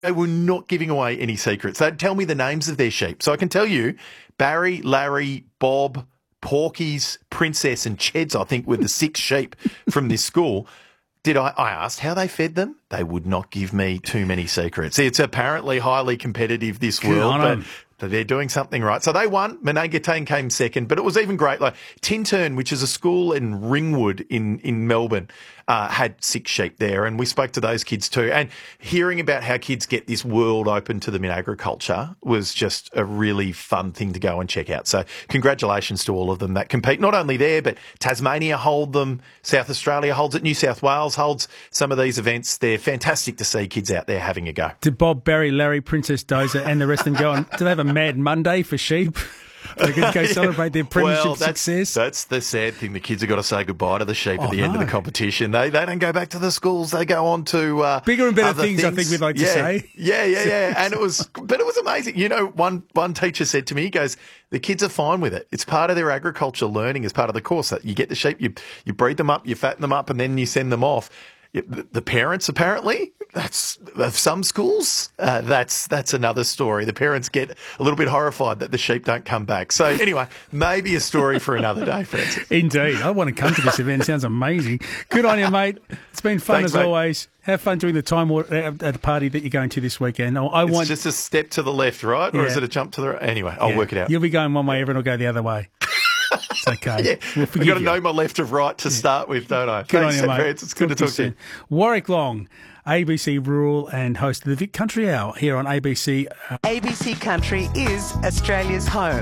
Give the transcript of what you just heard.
They were not giving away any secrets. They'd tell me the names of their sheep. So I can tell you, Barry, Larry, Bob, Porky's, Princess and Cheds, I think, were the 6 sheep from this school. I asked how they fed them. They would not give me too many secrets. It's apparently highly competitive, this world, but they're doing something right. So they won. Menangatane came second, but it was even great. Like Tintern, which is a school in Ringwood in Melbourne, had 6 sheep there, and we spoke to those kids too. And hearing about how kids get this world open to them in agriculture was just a really fun thing to go and check out. So congratulations to all of them that compete, not only there, but Tasmania hold them, South Australia holds it, New South Wales holds some of these events. They're fantastic to see kids out there having a go. Did Bob, Barry, Larry, Princess Dozer and the rest of them go on? Do they have a Mad Monday for sheep? They're going to go celebrate their premiership success. That's the sad thing. The kids have got to say goodbye to the sheep at the end of the competition. They don't go back to the schools. They go on to bigger and better things. I think we'd like to say. Yeah. And it was amazing. You know, one teacher said to me, he goes, the kids are fine with it. It's part of their agriculture learning as part of the course. That you get the sheep, you breed them up, you fatten them up, and then you send them off. The parents, apparently, that's of some schools. That's another story. The parents get a little bit horrified that the sheep don't come back. So anyway, maybe a story for another day, Francis. Indeed, I want to come to this event. It sounds amazing. Good on you, mate. It's been fun. Thanks, as mate. Always. Have fun during the time at the party that you're going to this weekend. It's just a step to the left, right, or is it a jump to the right? Anyway, I'll work it out. You'll be going one way, everyone will go the other way. It's okay. I've got to know my left of right to start with, don't I? Good Thanks, on you, mate. It's good to talk to you. Warwick Long, ABC Rural and host of the Vic Country Hour here on ABC. ABC Country is Australia's home.